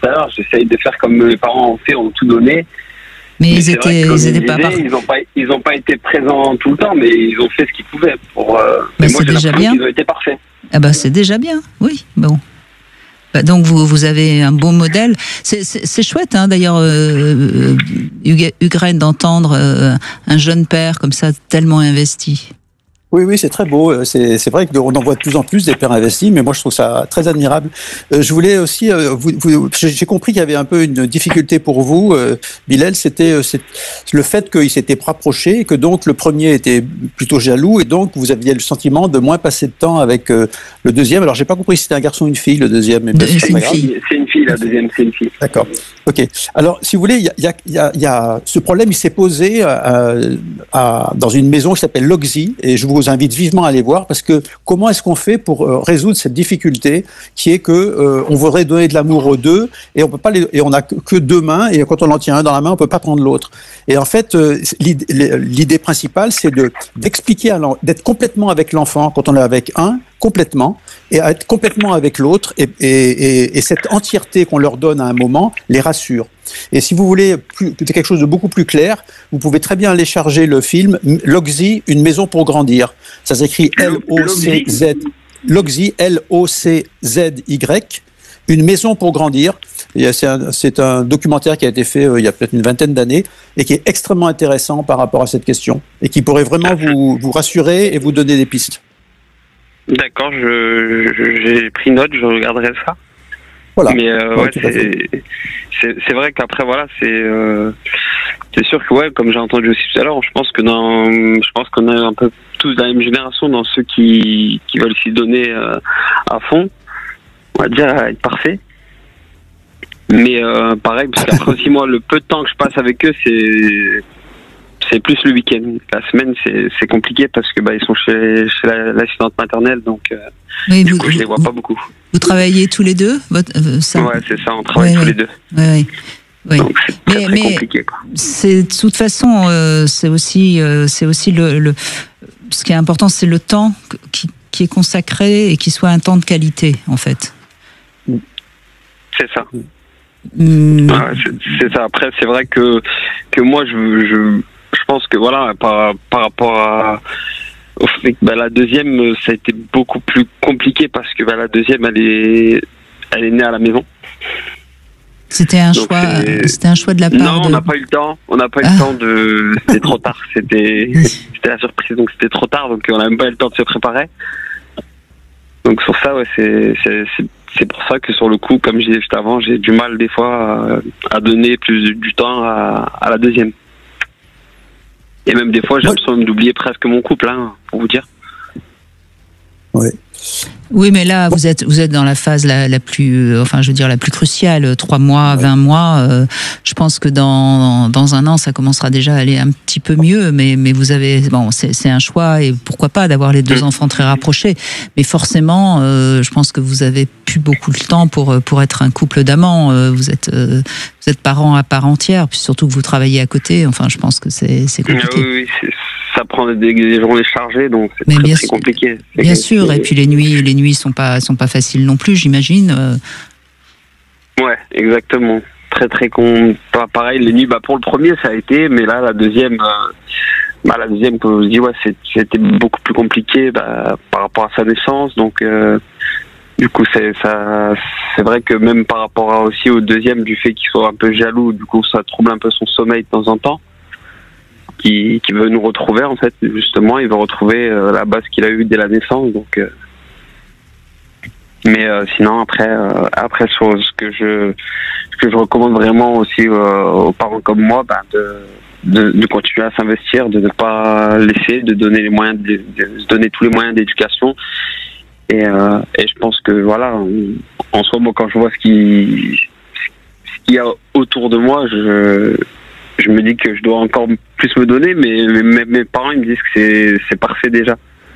tout à l'heure, j'essaye de faire comme mes parents ont fait, ont tout donné. Mais ils étaient pas ils ont pas été présents tout le temps, mais ils ont fait ce qu'ils pouvaient pour. Mais c'est déjà bien. Ils ont été parfaits. Ah bah c'est déjà bien, oui. Bon. Bah donc vous avez un beau modèle. C'est chouette, hein, d'ailleurs, Hugues, d'entendre un jeune père comme ça tellement investi. Oui, c'est très beau. C'est vrai qu'on en voit de plus en plus des pères investis, mais moi je trouve ça très admirable. Je voulais aussi, j'ai compris qu'il y avait un peu une difficulté pour vous, Bilal, c'était le fait qu'il s'était rapproché et que donc le premier était plutôt jaloux et donc vous aviez le sentiment de moins passer de temps avec le deuxième. Alors j'ai pas compris si c'était un garçon ou une fille le deuxième. Mais c'est une fille. C'est une fille, la deuxième, c'est une fille. D'accord. Ok. Alors si vous voulez, il y a ce problème, il s'est posé dans une maison qui s'appelle Loxy et je vous invite vivement à aller voir parce que comment est-ce qu'on fait pour résoudre cette difficulté qui est que on voudrait donner de l'amour aux deux et on peut pas et on a que deux mains et quand on en tient un dans la main on peut pas prendre l'autre et en fait l'idée principale c'est d'expliquer d'être complètement avec l'enfant quand on est avec un complètement et à être complètement avec l'autre et cette entièreté qu'on leur donne à un moment les rassure. Et si vous voulez quelque chose de beaucoup plus clair, vous pouvez très bien aller charger le film Loxy, une maison pour grandir. Ça s'écrit L-O-C-Z. Loxy, L-O-C-Z-Y, une maison pour grandir. C'est un documentaire qui a été fait il y a peut-être une vingtaine d'années et qui est extrêmement intéressant par rapport à cette question et qui pourrait vraiment vous rassurer et vous donner des pistes. D'accord, j'ai pris note, je regarderai ça. Voilà. Mais c'est vrai qu'après voilà, c'est sûr que ouais, comme j'ai entendu aussi tout à l'heure, je pense qu'on est un peu tous de la même génération dans ceux qui veulent s'y donner à fond, on va dire à être parfait. Mais pareil, parce qu'après aussi moi, le peu de temps que je passe avec eux, c'est plus le week-end. La semaine, c'est compliqué parce que ils sont chez l'assistante maternelle, donc oui, du coup, je les vois pas beaucoup. Vous travaillez tous les deux ça... Ouais, c'est ça, on travaille tous les deux. Oui. Donc c'est très compliqué, quoi. C'est de toute façon, c'est aussi le ce qui est important, c'est le temps qui est consacré et qui soit un temps de qualité, en fait. C'est ça. Ouais, c'est ça. Après, c'est vrai que moi, je pense que voilà, par rapport au fait que la deuxième, ça a été beaucoup plus compliqué parce que la deuxième, elle est née à la maison. C'était un choix de la part. Non, on n'a pas eu le temps. On n'a pas eu le temps c'était trop tard. C'était la surprise, donc c'était trop tard, donc on n'a même pas eu le temps de se préparer. Donc sur ça, ouais, c'est pour ça que sur le coup, comme je disais juste avant, j'ai du mal des fois à donner plus du temps à la deuxième. Et même des fois, j'ai l'impression d'oublier presque mon couple, hein, pour vous dire. Ouais. Oui, mais là, vous êtes dans la phase la plus cruciale, 3 mois, 20 mois. Je pense que dans un an, ça commencera déjà à aller un petit peu mieux, mais vous avez, c'est un choix et pourquoi pas d'avoir les deux enfants très rapprochés. Mais forcément, je pense que vous avez plus beaucoup de temps pour être un couple d'amants. Vous êtes parents à part entière, puis surtout que vous travaillez à côté. Enfin, je pense que c'est compliqué. Oui, ça prend des journées chargées, donc c'est très compliqué. Bien sûr, et puis les nuits sont pas faciles non plus, j'imagine. Ouais, exactement. Très pareil, les nuits, pour le premier ça a été, mais là la deuxième, comme je vous dis, ouais, c'était beaucoup plus compliqué par rapport à sa naissance, donc du coup c'est vrai que même par rapport aussi au deuxième, du fait qu'il soit un peu jaloux, du coup ça trouble un peu son sommeil de temps en temps. Qui veut nous retrouver, en fait, justement, il veut retrouver la base qu'il a eue dès la naissance, donc mais sinon après sur ce que je recommande vraiment aussi aux parents comme moi, de continuer à s'investir, de ne pas laisser, de donner les moyens de se donner tous les moyens d'éducation et je pense que voilà, en soi, moi quand je vois ce qu'il y a autour de moi, je me dis que je dois encore plus me donner, mais mes parents ils me disent que c'est parfait déjà.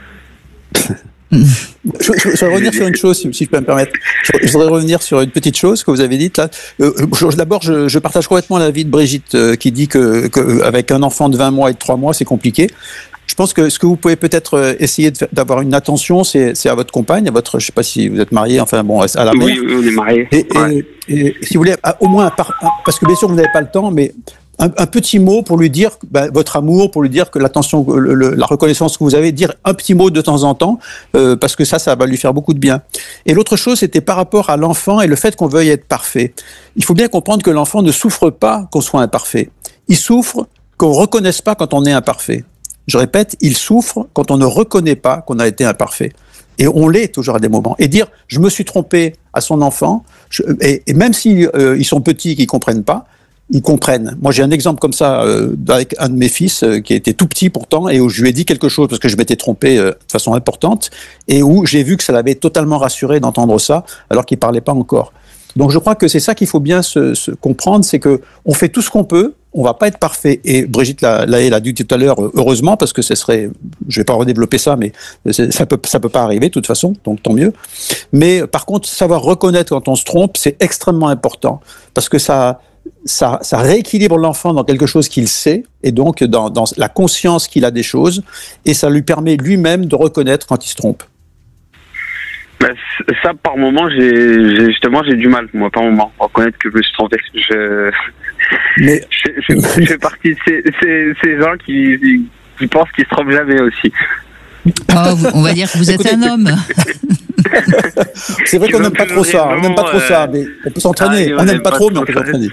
Je voudrais revenir sur une chose, si je peux me permettre. Je voudrais revenir sur une petite chose que vous avez dite là. D'abord, je partage complètement l'avis de Brigitte qui dit que avec un enfant de 20 mois et de 3 mois, c'est compliqué. Je pense que ce que vous pouvez peut-être essayer d'avoir une attention, c'est à votre compagne, à votre, je sais pas si vous êtes marié, enfin bon, à la mère. Oui, on est mariés. Et si vous voulez, au moins, parce que bien sûr vous n'avez pas le temps, mais un petit mot pour lui dire votre amour, pour lui dire que l'attention, la reconnaissance que vous avez, dire un petit mot de temps en temps, parce que ça va lui faire beaucoup de bien. Et l'autre chose, c'était par rapport à l'enfant et le fait qu'on veuille être parfait. Il faut bien comprendre que l'enfant ne souffre pas qu'on soit imparfait. Il souffre qu'on reconnaisse pas quand on est imparfait. Je répète, il souffre quand on ne reconnaît pas qu'on a été imparfait. Et on l'est toujours à des moments. Et dire, je me suis trompé à son enfant, et même si ils sont petits, qu'ils comprennent pas, ils comprennent. Moi, j'ai un exemple comme ça avec un de mes fils qui était tout petit pourtant, et où je lui ai dit quelque chose parce que je m'étais trompé de façon importante, et où j'ai vu que ça l'avait totalement rassuré d'entendre ça, alors qu'il parlait pas encore. Donc, je crois que c'est ça qu'il faut bien se comprendre, c'est que on fait tout ce qu'on peut. On va pas être parfait. Et Brigitte l'a dit tout à l'heure, heureusement, parce que ce serait, je vais pas redévelopper ça, mais ça peut pas arriver de toute façon, donc tant mieux. Mais par contre, savoir reconnaître quand on se trompe, c'est extrêmement important, parce que ça rééquilibre l'enfant dans quelque chose qu'il sait, et donc dans la conscience qu'il a des choses, et ça lui permet lui-même de reconnaître quand il se trompe. Bah, ça, par moment, j'ai du mal, moi, par moment, à reconnaître que je me suis trompé. Je fais partie de ces gens qui pensent qu'ils se trompent jamais aussi. Oh, on va dire que vous êtes un homme. C'est vrai qu'on n'aime pas trop ça. On n'aime pas trop ça, mais on peut s'entraîner. On n'aime pas trop, mais on peut s'entraîner.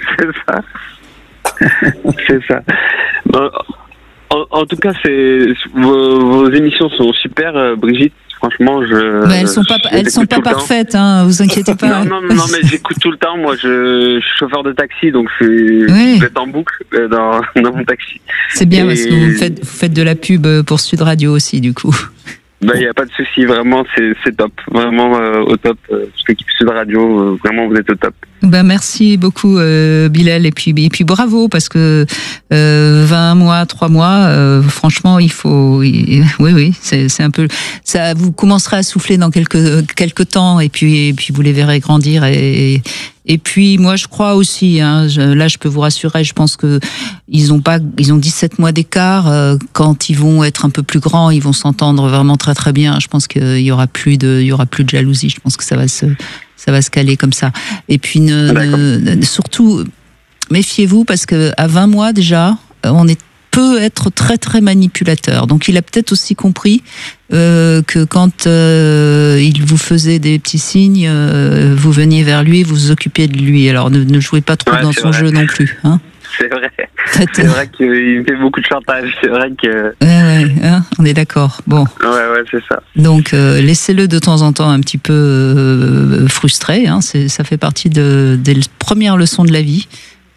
C'est ça. Bon, en tout cas, vos émissions sont super, Brigitte. Franchement, elles sont pas parfaites, hein, vous inquiétez pas. Non, mais j'écoute tout le temps. Moi, je suis chauffeur de taxi, donc je vais en boucle dans mon taxi. C'est bien parce que vous faites de la pub pour Sud Radio aussi, du coup. Il n'y a pas de souci, vraiment, c'est top. Vraiment au top. Toute l'équipe Sud Radio, vraiment, vous êtes au top. Merci beaucoup, Bilal. Et puis bravo, parce que 20 mois, 3 mois, franchement, il faut. Oui, c'est un peu. Ça, vous commencerez à souffler dans quelques temps, et puis vous les verrez grandir. Et puis moi je crois aussi, là je peux vous rassurer, je pense que ils ont 17 mois d'écart. Quand ils vont être un peu plus grands, ils vont s'entendre vraiment très très bien. Je pense qu'il y aura plus de jalousie. Je pense que ça va se caler comme ça. Et puis surtout méfiez-vous, parce que à 20 mois déjà, on peut être très très manipulateur. Donc il a peut-être aussi compris que quand il vous faisait des petits signes, vous veniez vers lui, vous vous occupiez de lui. Alors ne jouez pas trop dans son jeu non plus. Hein. C'est vrai. C'est vrai qu'il me fait beaucoup de chantage. C'est vrai que. Ouais, on est d'accord. Bon. Ouais, c'est ça. Donc laissez-le de temps en temps un petit peu frustré. Hein. Ça fait partie des premières leçons de la vie.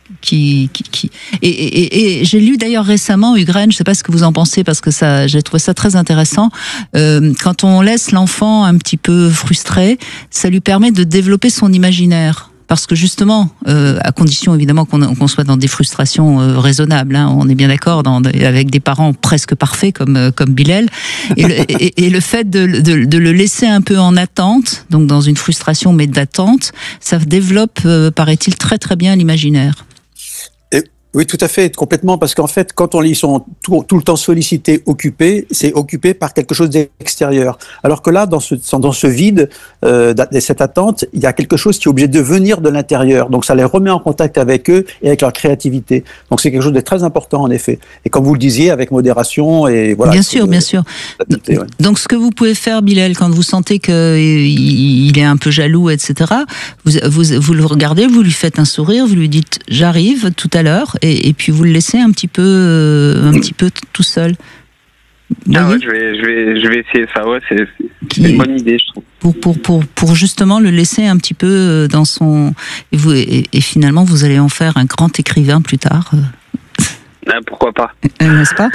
Et j'ai lu d'ailleurs récemment, Ugren, je ne sais pas ce que vous en pensez, parce que j'ai trouvé ça très intéressant. Quand on laisse l'enfant un petit peu frustré, ça lui permet de développer son imaginaire. Parce que justement, à condition évidemment qu'on soit dans des frustrations raisonnables, hein, on est bien d'accord, avec des parents presque parfaits comme Bilal, et le fait de le laisser un peu en attente, donc dans une frustration mais d'attente, ça développe, paraît-il, très très bien l'imaginaire. Oui, tout à fait, complètement, parce qu'en fait, quand ils sont tout le temps sollicités, occupés, c'est occupé par quelque chose d'extérieur. Alors que là, dans ce vide, cette attente, il y a quelque chose qui est obligé de venir de l'intérieur. Donc ça les remet en contact avec eux et avec leur créativité. Donc c'est quelque chose de très important, en effet. Et comme vous le disiez, avec modération et voilà. Bien sûr. Ouais. Donc ce que vous pouvez faire, Bilal, quand vous sentez qu'il est un peu jaloux, etc., vous le regardez, vous lui faites un sourire, vous lui dites « j'arrive tout à l'heure ». Et puis vous le laissez un petit peu tout seul. Je vais essayer ça. Ouais, c'est une bonne idée, je trouve. Pour justement le laisser un petit peu dans son et finalement vous allez en faire un grand écrivain plus tard. Pourquoi pas, n'est-ce pas?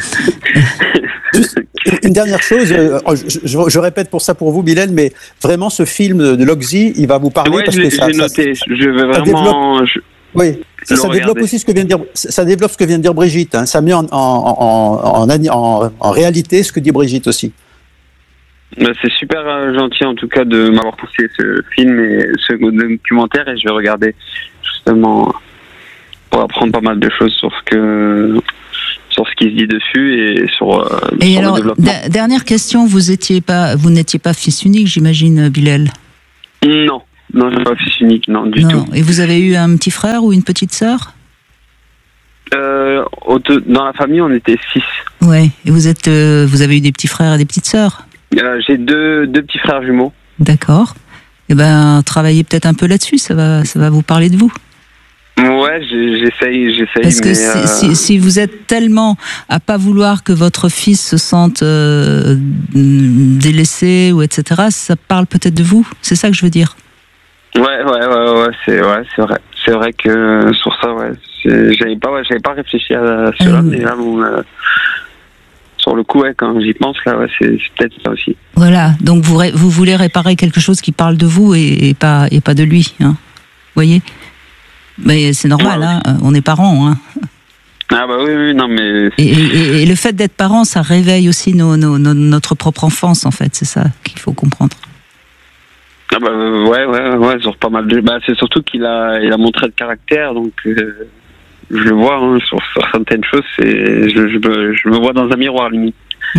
Une dernière chose, je répète pour vous, Bilal, mais vraiment ce film de Logsy, il va vous parler, parce que ça. J'ai noté. Je veux vraiment. Oui, ça développe aussi ce que vient de dire Brigitte. Hein. Ça met en réalité ce que dit Brigitte aussi. C'est super gentil en tout cas de m'avoir poussé ce film et ce documentaire, et je vais regarder justement pour apprendre pas mal de choses sur ce qui se dit dessus et sur Et sur alors, le développement. dernière question, vous n'étiez pas fils unique, j'imagine, Bilal? Non, j'ai pas fils unique, non, du tout. Et vous avez eu un petit frère ou une petite sœur? Dans la famille, on était 6. Ouais. Et vous avez eu des petits frères et des petites sœurs? J'ai deux petits frères jumeaux. D'accord. Eh ben, travaillez peut-être un peu là-dessus, ça va vous parler de vous. Ouais, j'essaye. Parce que mais si vous êtes tellement à pas vouloir que votre fils se sente délaissé ou etc., ça parle peut-être de vous. C'est ça que je veux dire. Ouais, c'est vrai. C'est vrai que sur ça, j'avais pas réfléchi à cela, mais là, sur le coup, quand j'y pense, là, c'est peut-être ça aussi. Voilà. Donc vous voulez réparer quelque chose qui parle de vous et pas de lui, hein. Vous voyez? Mais c'est normal, Ouais. hein. On est parents, hein. Ah bah oui, non mais. Et le fait d'être parent, ça réveille aussi notre propre enfance, en fait. C'est ça qu'il faut comprendre. Ah bah ouais, sur pas mal de. Bah c'est surtout qu'il a montré le caractère, donc je le vois sur certaines choses, je me vois dans un miroir limite.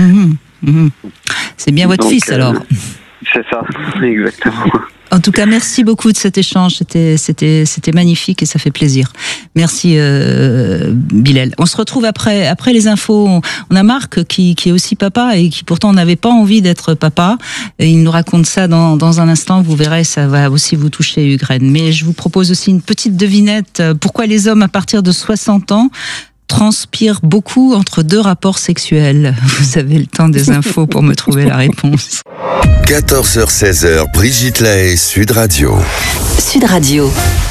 C'est bien votre fils alors. C'est ça, exactement. En tout cas, merci beaucoup de cet échange. C'était magnifique et ça fait plaisir. Merci Bilal. On se retrouve après les infos. On a Marc qui est aussi papa et qui pourtant n'avait pas envie d'être papa. Et il nous raconte ça dans un instant. Vous verrez, ça va aussi vous toucher, Ukraine. Mais je vous propose aussi une petite devinette. Pourquoi les hommes à partir de 60 ans transpirent beaucoup entre 2 rapports sexuels? Vous avez le temps des infos pour me trouver la réponse. 14h-16h, Brigitte Lahaie, Sud Radio. Sud Radio.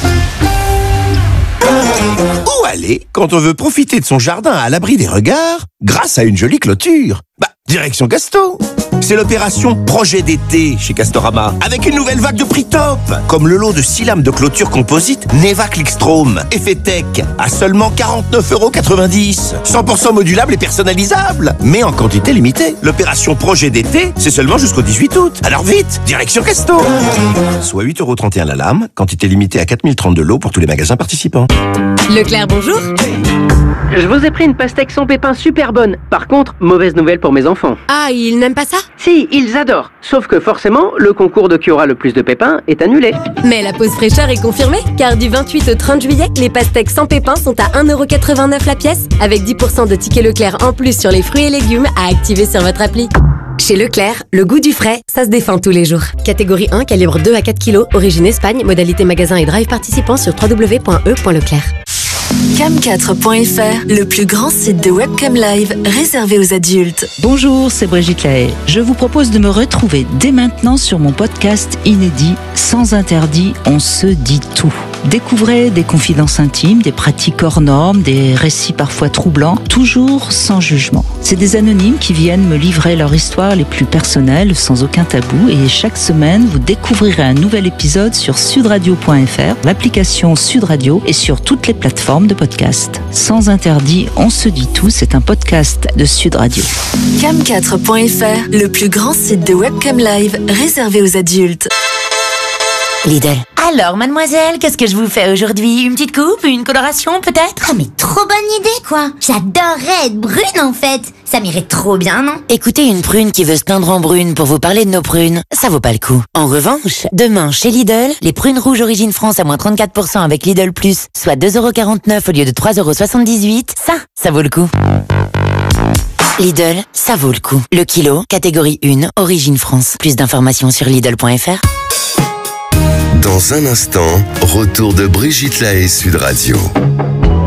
Où aller quand on veut profiter de son jardin à l'abri des regards grâce à une jolie clôture? Direction Casto. C'est l'opération Projet d'été chez Castorama, avec une nouvelle vague de prix top, comme le lot de 6 lames de clôture composite Neva Clickstrom, effet tech, à seulement 49,90 €. 100% modulable et personnalisable, mais en quantité limitée. L'opération Projet d'été, c'est seulement jusqu'au 18 août. Alors vite, direction Casto. Soit 8,31 € la lame, quantité limitée à 4032 lots pour tous les magasins participants. Leclerc, bonjour. Je vous ai pris une pastèque sans pépins super bonne. Par contre, mauvaise nouvelle pour mes enfants. Ah, ils n'aiment pas ça? Si, ils adorent. Sauf que forcément, le concours de qui aura le plus de pépins est annulé. Mais la pause fraîcheur est confirmée, car du 28 au 30 juillet, les pastèques sans pépins sont à 1,89 € la pièce, avec 10% de tickets Leclerc en plus sur les fruits et légumes à activer sur votre appli. Chez Leclerc, le goût du frais, ça se défend tous les jours. Catégorie 1, calibre 2 à 4 kg, origine Espagne, modalité magasin et drive participant sur www.e.leclerc. Cam4.fr, le plus grand site de webcam live réservé aux adultes. Bonjour, c'est Brigitte Lahaie. Je vous propose de me retrouver dès maintenant sur mon podcast inédit Sans interdit, on se dit tout. Découvrez des confidences intimes, des pratiques hors normes, des récits parfois troublants, toujours sans jugement. C'est des anonymes qui viennent me livrer leur histoire les plus personnelles, sans aucun tabou, et chaque semaine, vous découvrirez un nouvel épisode sur sudradio.fr, l'application Sud Radio et sur toutes les plateformes de podcast. Sans interdit, on se dit tout, c'est un podcast de Sud Radio. Cam4.fr, le plus grand site de webcam live réservé aux adultes. Lidl. Alors, mademoiselle, qu'est-ce que je vous fais aujourd'hui? Une petite coupe? Une coloration, peut-être? Ah mais trop bonne idée, quoi. J'adorerais être brune, en fait. Ça m'irait trop bien, non? Écoutez, une prune qui veut se teindre en brune pour vous parler de nos prunes, ça vaut pas le coup. En revanche, demain, chez Lidl, les prunes rouges origine France à moins 34% avec Lidl Plus, soit 2,49 € au lieu de 3,78 €, ça vaut le coup. Lidl, ça vaut le coup. Le kilo, catégorie 1, origine France. Plus d'informations sur Lidl.fr. Dans un instant, retour de Brigitte Lahaie, Sud Radio.